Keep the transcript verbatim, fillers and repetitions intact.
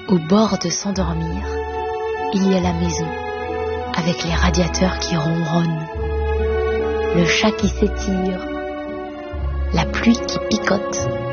Au bord de s'endormir, il y a la maison, avec les radiateurs qui ronronnent, le chat qui s'étire, la pluie qui picote.